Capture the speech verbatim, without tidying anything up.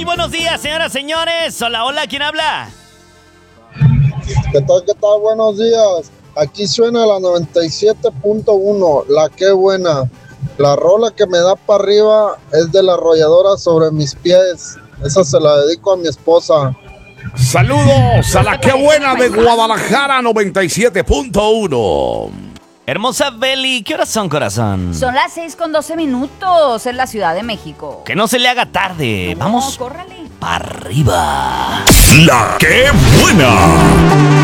Muy buenos días, señoras, señores. Hola, hola, ¿quién habla? ¿Qué tal, qué tal? Buenos días. Aquí suena la noventa y siete punto uno, la que buena. La rola que me da para arriba es de la arrolladora Sobre Mis Pies. Esa se la dedico a mi esposa. Saludos a la que buena de Guadalajara noventa y siete punto uno. Hermosa Beli, ¿qué horas son, corazón? Son las seis con doce minutos en la Ciudad de México. Que no se le haga tarde. No, Vamos córrale. para arriba. La que buena.